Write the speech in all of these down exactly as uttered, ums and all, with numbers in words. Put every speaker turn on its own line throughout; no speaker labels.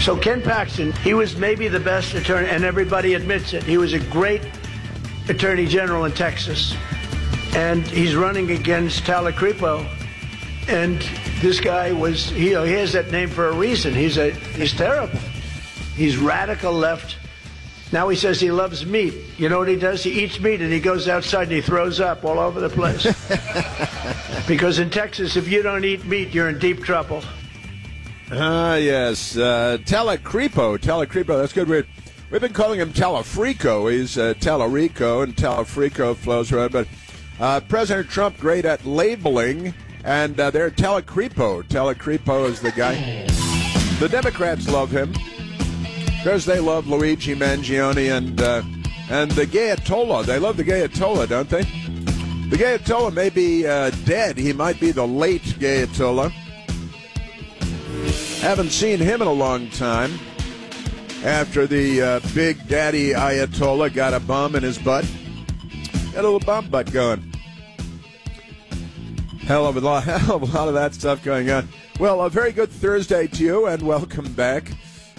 So Ken Paxton, he was maybe the best attorney, and everybody admits it. He was a great attorney general in Texas. And he's running against Talacrepo. And this guy was, he, you know, he has that name for a reason. He's a, he's terrible. He's radical left. Now he says he loves meat. You know what he does? He eats meat and he goes outside and he throws up all over the place. Because in Texas, if you don't eat meat, you're in deep trouble.
Ah, uh, yes. Uh, Talacrepo. Talacrepo, that's good. We're, we've been calling him Talafrico. He's uh, Talarico, and Talafrico flows around. But uh, President Trump, great at labeling, and uh, they're Talacrepo. Talacrepo is the guy. The Democrats love him because they love Luigi Mangione and uh, and the Gayatollah. They love the Gayatollah, don't they? The Gayatollah may be uh, dead. He might be the late Gayatollah. Haven't seen him in a long time. After the uh, Big Daddy Ayatollah got a bomb in his butt. Got a little bomb butt going. Hell of a lot, hell of a lot of that stuff going on. Well, a very good Thursday to you, and welcome back.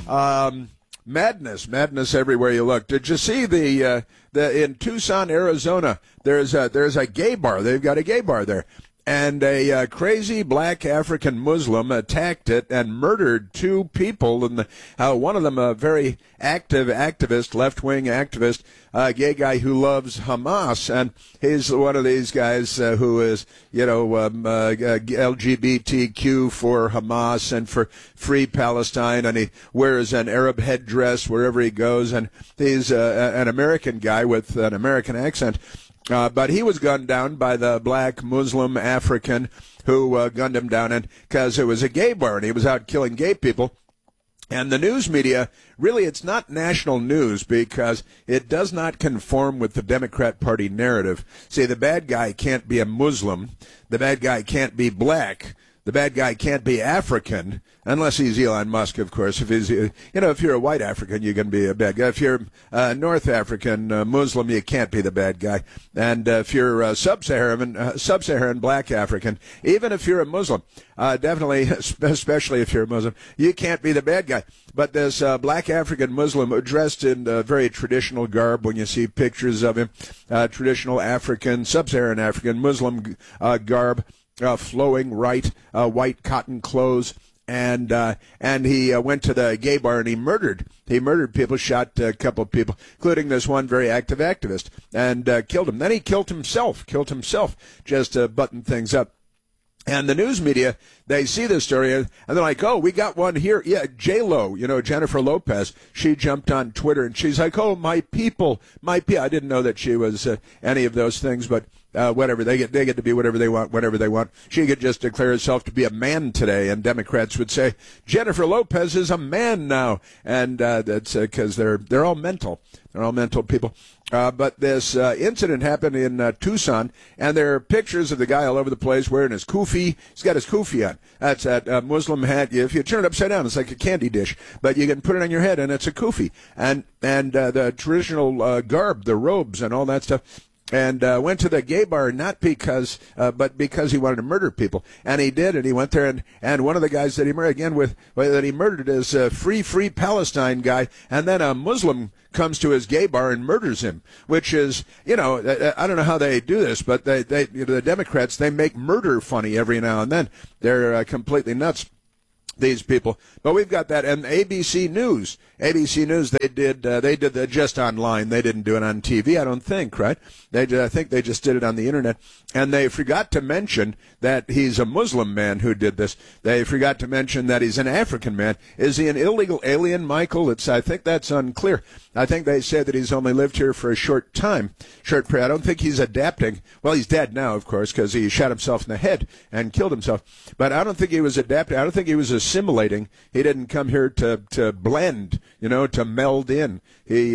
Um, madness, madness everywhere you look. Did you see the uh, the in Tucson, Arizona? There's a there's a gay bar. They've got a gay bar there. And a uh, crazy black African Muslim attacked it and murdered two people. And the, uh, one of them, a very active activist, left-wing activist, a uh, gay guy who loves Hamas. And he's one of these guys uh, who is, you know, um, uh, L G B T Q for Hamas and for free Palestine. And he wears an Arab headdress wherever he goes. And he's uh, an American guy with an American accent. Uh, but he was gunned down by the black Muslim African who uh, gunned him down because it was a gay bar and he was out killing gay people. And the news media, really, it's not national news because it does not conform with the Democrat Party narrative. See, the bad guy can't be a Muslim. The bad guy can't be black. The bad guy can't be African, unless he's Elon Musk, of course. If he's, you know, if you're a white African, you can be a bad guy. If you're uh, North African uh, Muslim, you can't be the bad guy. And uh, if you're uh, sub-Saharan, uh, sub-Saharan black African, even if you're a Muslim, uh, definitely, especially if you're a Muslim, you can't be the bad guy. But this uh, black African Muslim dressed in uh, very traditional garb, when you see pictures of him, uh, traditional African, sub-Saharan African Muslim uh, garb. Uh, flowing right, uh, white cotton clothes, and uh, and he uh, went to the gay bar and he murdered. He murdered people, shot a couple of people, including this one very active activist, and uh, killed him. Then he killed himself, killed himself, just to button things up. And the news media, they see this story, and they're like, oh, we got one here. Yeah, J-Lo, you know, Jennifer Lopez, she jumped on Twitter, and she's like, oh, my people, my people. I didn't know that she was uh, any of those things, but uh, whatever. They get they get to be whatever they want, whatever they want. She could just declare herself to be a man today, and Democrats would say, Jennifer Lopez is a man now. And uh, that's because uh, they're, they're all mental. They're all mental people. Uh, but this uh, incident happened in uh, Tucson, and there are pictures of the guy all over the place wearing his kufi. He's got his kufi on. That's that uh, Muslim hat. If you turn it upside down, it's like a candy dish, but you can put it on your head, and it's a kufi. And and uh, the traditional uh, garb, the robes, and all that stuff. And uh, went to the gay bar not because, uh, but because he wanted to murder people, and he did. And he went there, and, and one of the guys that he murdered again with that he murdered is a free, free Palestine guy, and then a Muslim comes to his gay bar and murders him, which is, you know, I don't know how they do this, but they, they, you know, the Democrats, they make murder funny every now and then. They're uh, completely nuts, these people. But we've got that, and A B C News, A B C News, they did, uh, they did that just online. They didn't do it on T V, I don't think, right? They, I think they just did it on the internet, and they forgot to mention that he's a Muslim man who did this. They forgot to mention that he's an African man. Is he an illegal alien, Michael? It's, I think that's unclear. I think they said that he's only lived here for a short time, short period. I don't think he's adapting. Well, he's dead now, of course, because he shot himself in the head and killed himself. But I don't think he was adapting. I don't think he was assimilating. He didn't come here to, to blend, you know, to meld in. He uh,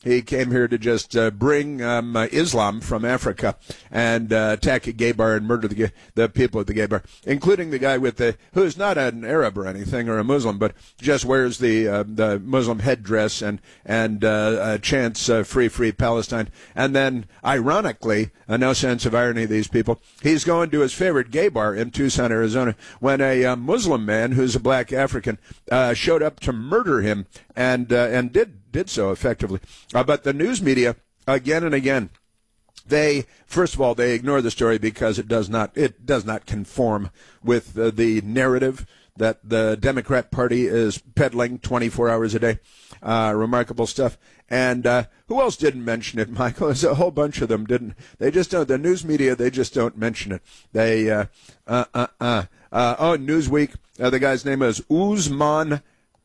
He came here to just uh, bring um, uh, Islam from Africa and uh, attack a gay bar and murder the the people at the gay bar, including the guy with the who's not an Arab or anything or a Muslim, but just wears the uh, the Muslim headdress and and uh, uh, chants uh, "Free, Free Palestine." And then, ironically, uh, no sense of irony, these people, he's going to his favorite gay bar in Tucson, Arizona, when a uh, Muslim man who's a black African uh, showed up to murder him and uh, and did. did so effectively. Uh, but the news media, again and again, they, first of all, they ignore the story because it does not it does not conform with uh, the narrative that the Democrat Party is peddling twenty-four hours a day. Uh, remarkable stuff. And uh, who else didn't mention it, Michael? There's a whole bunch of them didn't. They just don't. The news media, they just don't mention it. They, uh, uh, uh, uh. uh oh, Newsweek, uh, the guy's name is Usman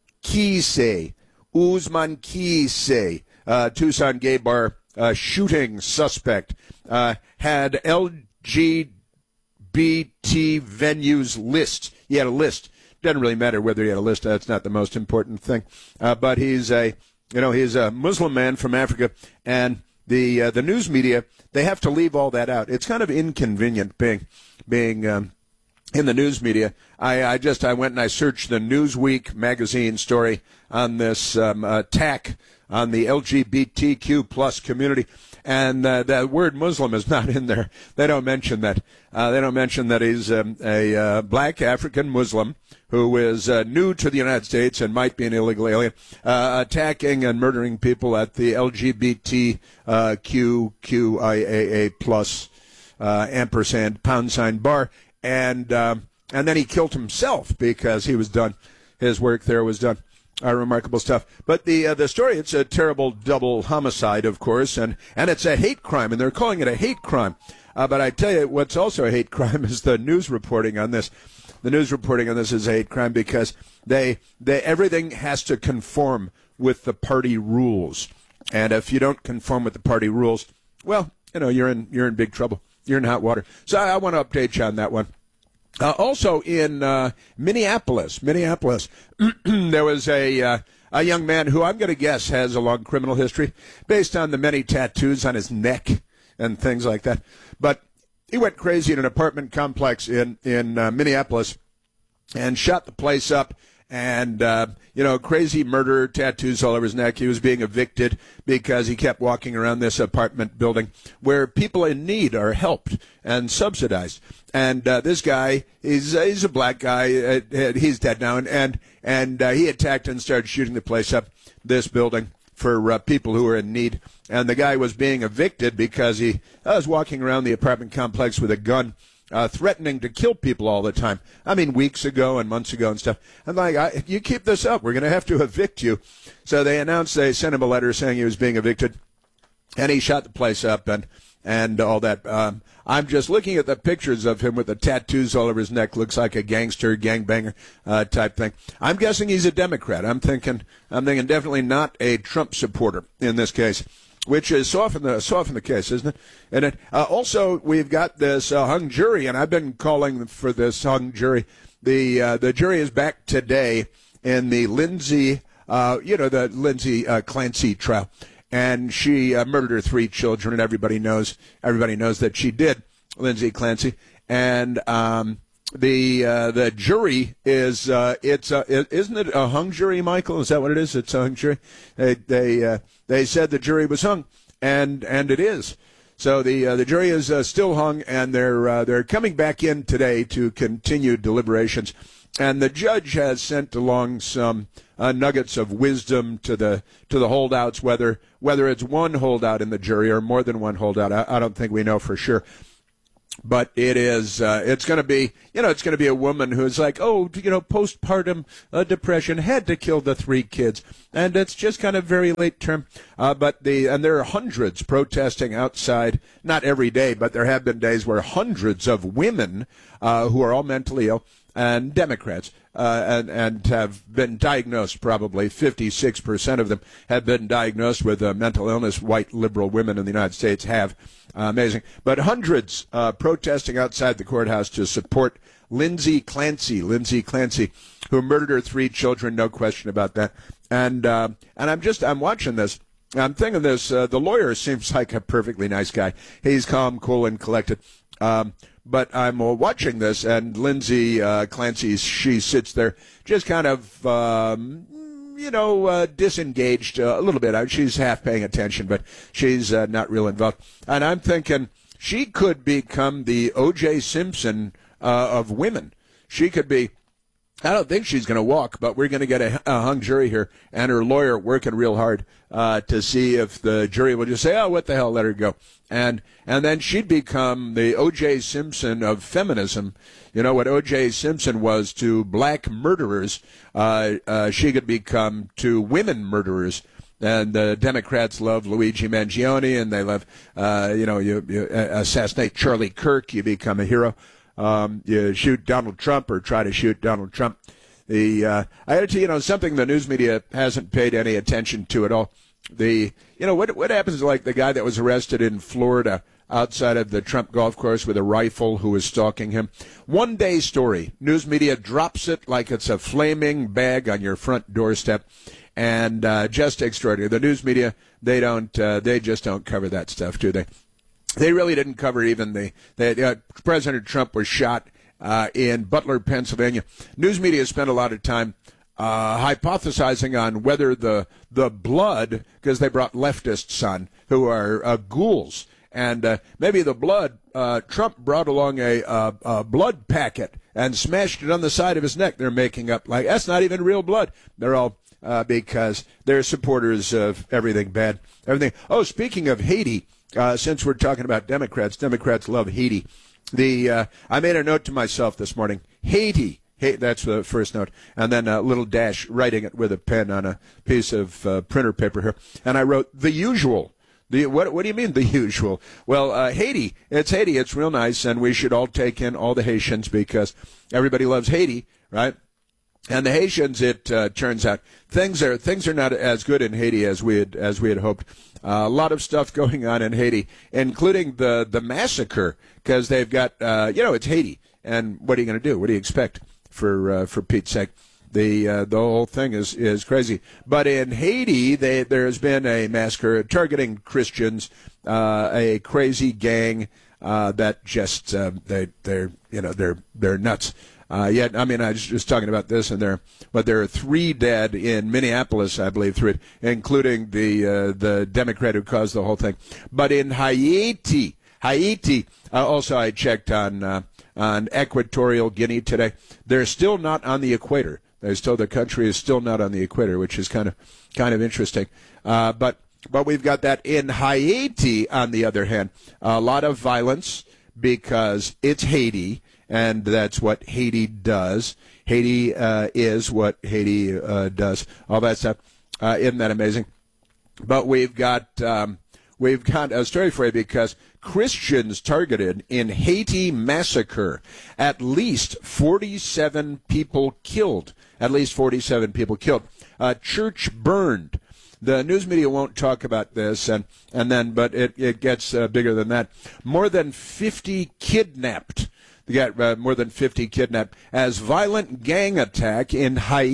Kise. Usman Kise, uh, Tucson gay bar uh, shooting suspect, uh, had L G B T venues list. He had a list. Doesn't really matter whether he had a list. That's not the most important thing. Uh, but he's a, you know, he's a Muslim man from Africa, and the uh, the news media, they have to leave all that out. It's kind of inconvenient being being. Um, In the news media, I, I just I went and I searched the Newsweek magazine story on this um, attack on the L G B T Q plus community, and uh, the word Muslim is not in there. They don't mention that. Uh, they don't mention that he's um, a uh, black African Muslim who is uh, new to the United States and might be an illegal alien, uh, attacking and murdering people at the L G B T Q Q I A A plus uh, ampersand pound sign bar. And um, and then he killed himself because he was done. His work there was done. Uh, remarkable stuff. But the uh, the story, it's a terrible double homicide, of course, and, and it's a hate crime, and they're calling it a hate crime. Uh, but I tell you, what's also a hate crime is the news reporting on this. The news reporting on this is a hate crime because they they everything has to conform with the party rules. And if you don't conform with the party rules, well, you know, you're in you're in big trouble. You're in hot water. So I, I want to update you on that one. Uh, also in uh, Minneapolis, Minneapolis, there was a uh, a young man who I'm going to guess has a long criminal history based on the many tattoos on his neck and things like that. But he went crazy in an apartment complex in in uh, Minneapolis and shot the place up. And, uh, you know, crazy murder, tattoos all over his neck. He was being evicted because he kept walking around this apartment building where people in need are helped and subsidized. And uh, this guy, he's, uh, he's a black guy. Uh, he's dead now. And, and, and uh, he attacked and started shooting the place up, this building, for uh, people who are in need. And the guy was being evicted because he uh, was walking around the apartment complex with a gun. Uh, threatening to kill people all the time. I mean, weeks ago and months ago and stuff. I'm like, I, if you keep this up, we're going to have to evict you. So they announced, they sent him a letter saying he was being evicted, and he shot the place up and and all that. Um, I'm just looking at the pictures of him with the tattoos all over his neck. Looks like a gangster, gangbanger uh, type thing. I'm guessing he's a Democrat. I'm thinking, I'm thinking definitely not a Trump supporter in this case. Which is so often the so often the case, isn't it? And it, uh, also, we've got this uh, hung jury, and I've been calling for this hung jury. The uh, the jury is back today in the Lindsay, uh, you know, the Lindsay uh, Clancy trial, and she uh, murdered her three children, and everybody knows everybody knows that she did, Lindsay Clancy, and um, the uh, the jury is uh, it's uh, isn't it a hung jury, Michael? Is that what it is? It's a hung jury. They they uh, they said the jury was hung, and and it is. So the uh, the jury is uh, still hung, and they're uh, they're coming back in today to continue deliberations. And the judge has sent along some uh, nuggets of wisdom to the to the holdouts, whether whether it's one holdout in the jury or more than one holdout. I, I don't think we know for sure. But it is, uh, it's going to be, you know, it's going to be a woman who's like, oh, you know, postpartum uh, depression, had to kill the three kids. And it's just kind of very late term. Uh, but the, and there are hundreds protesting outside, not every day, but there have been days where hundreds of women uh, who are all mentally ill and Democrats uh, and, and have been diagnosed, probably fifty-six percent of them have been diagnosed with uh, mental illness. White liberal women in the United States have. Uh, amazing. But hundreds uh, protesting outside the courthouse to support Lindsay Clancy, Lindsay Clancy, who murdered her three children, no question about that. And uh, and I'm just, I'm watching this, I'm thinking this. Uh, the lawyer seems like a perfectly nice guy. He's calm, cool, and collected. Um, but I'm uh, watching this, and Lindsay uh, Clancy, she sits there just kind of, um, you know, uh, disengaged uh, a little bit. She's half paying attention, but she's uh, not real involved. And I'm thinking she could become the O J Simpson uh, of women. She could be. I don't think she's going to walk, but we're going to get a, a hung jury here, and her lawyer working real hard uh, to see if the jury will just say, oh, what the hell, let her go. And and then she'd become the O J Simpson of feminism. You know, what O J Simpson was to black murderers, uh, uh, she could become to women murderers. And the Democrats love Luigi Mangione, and they love, uh, you know, you, you assassinate Charlie Kirk, you become a hero. Um, you shoot Donald Trump or try to shoot Donald Trump. The uh, I got to tell you, you know, something the news media hasn't paid any attention to at all. The you know what what happens like the guy that was arrested in Florida outside of the Trump golf course with a rifle who was stalking him. One day story. News media drops it like it's a flaming bag on your front doorstep, and uh, just extraordinary. The news media they don't uh, they just don't cover that stuff, do they? They really didn't cover even the, the uh, President Trump was shot uh, in Butler, Pennsylvania. News media spent a lot of time uh, hypothesizing on whether the the blood, because they brought leftists on who are uh, ghouls, and uh, maybe the blood, uh, Trump brought along a, a, a blood packet and smashed it on the side of his neck. They're making up like that's not even real blood. They're all uh, because they're supporters of everything bad, everything. Oh, speaking of Haiti. Uh, since we're talking about Democrats, Democrats love Haiti. The uh, I made a note to myself this morning. Haiti. Hey, that's the first note. And then a little dash, writing it with a pen on a piece of uh, printer paper here. And I wrote, the usual. The, what, what do you mean, the usual? Well, uh, Haiti. It's Haiti. It's real nice, and we should all take in all the Haitians because everybody loves Haiti, right? And the Haitians, it uh, turns out, things are things are not as good in Haiti as we had as we had hoped. Uh, a lot of stuff going on in Haiti, including the the massacre, because they've got uh, you know it's Haiti, and what are you going to do? What do you expect for uh, for Pete's sake? The uh, the whole thing is is crazy. But in Haiti, they, there has been a massacre targeting Christians, uh, a crazy gang uh, that just uh, they they're you know they're they're nuts. Uh, yet, I mean, I was just talking about this, and there, but there are three dead in Minneapolis, I believe, three, including the uh, the Democrat who caused the whole thing. But in Haiti, Haiti, uh, also I checked on uh, on Equatorial Guinea today. They're still not on the equator. They're still the country is still not on the equator, which is kind of kind of interesting. Uh, but but we've got that in Haiti. On the other hand, a lot of violence because it's Haiti. And that's what Haiti does. Haiti uh, is what Haiti uh, does. All that stuff. Uh, isn't that amazing? But we've got um, we've got a story for you because Christians targeted in Haiti massacre. At least forty-seven people killed. At least forty-seven people killed. A church burned. The news media won't talk about this, and, and then, but it, it gets uh, bigger than that. More than fifty kidnapped. They got uh, more than fifty kidnapped as violent gang attack in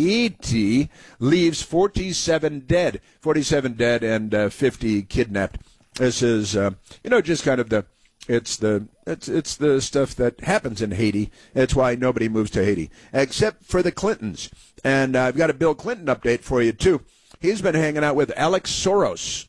Haiti leaves forty-seven dead. forty-seven dead and uh, fifty kidnapped. This is, uh, you know, just kind of the, it's the, it's it's the stuff that happens in Haiti. It's why nobody moves to Haiti, except for the Clintons. And uh, I've got a Bill Clinton update for you, too. He's been hanging out with Alex Soros.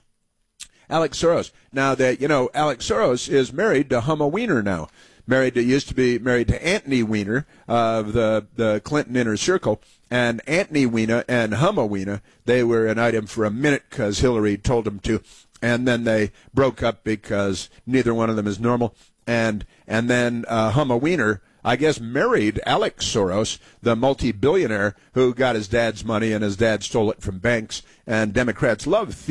Alex Soros. Now, that you know, Alex Soros is married to Humma Weiner now. Married to, used to be married to Anthony Weiner of the, the Clinton Inner Circle. And Anthony Weiner and Humma Weiner, they were an item for a minute because Hillary told them to. And then they broke up because neither one of them is normal. And and then uh, Humma Weiner, I guess, married Alex Soros, the multi-billionaire who got his dad's money and his dad stole it from banks. And Democrats love